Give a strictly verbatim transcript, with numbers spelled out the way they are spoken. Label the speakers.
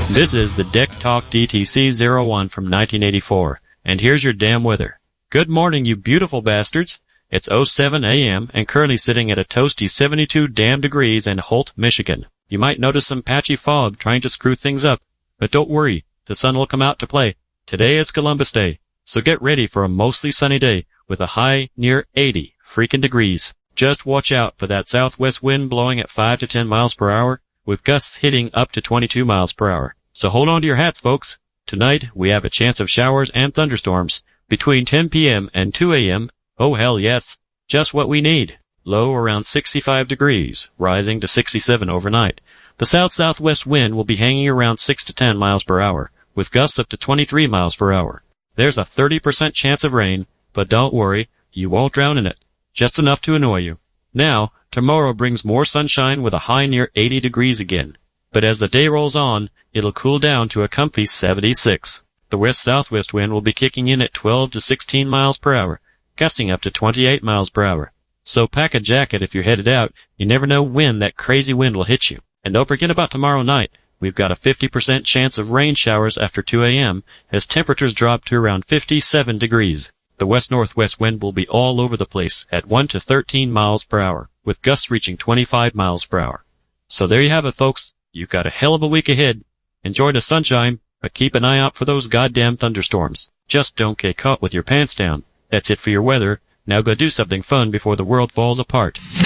Speaker 1: This is the Deck Talk D T C zero one from nineteen eighty-four, and here's your damn weather. Good morning, you beautiful bastards. It's oh seven a m and currently sitting at a toasty seventy-two damn degrees in Holt, Michigan. You might notice some patchy fog trying to screw things up, but don't worry, the sun will come out to play. Today is Columbus Day, so get ready for a mostly sunny day with a high near eighty freaking degrees. Just watch out for that southwest wind blowing at five to ten miles per hour, with gusts hitting up to twenty-two miles per hour. So hold on to your hats, folks. Tonight, we have a chance of showers and thunderstorms between ten p m and two a m Oh hell yes, just what we need. Low around sixty-five degrees, rising to sixty-seven overnight. The south-southwest wind will be hanging around six to ten miles per hour, with gusts up to twenty-three miles per hour. There's a thirty percent chance of rain, but don't worry, you won't drown in it. Just enough to annoy you. Now, tomorrow brings more sunshine with a high near eighty degrees again. But as the day rolls on, it'll cool down to a comfy seventy-six. The west-southwest wind will be kicking in at twelve to sixteen miles per hour, gusting up to twenty-eight miles per hour. So pack a jacket if you're headed out. You never know when that crazy wind will hit you. And don't forget about tomorrow night. We've got a fifty percent chance of rain showers after two a m as temperatures drop to around fifty-seven degrees. The west-northwest wind will be all over the place at one to thirteen miles per hour, with gusts reaching twenty-five miles per hour. So there you have it, folks. You've got a hell of a week ahead. Enjoy the sunshine, but keep an eye out for those goddamn thunderstorms. Just don't get caught with your pants down. That's it for your weather. Now go do something fun before the world falls apart.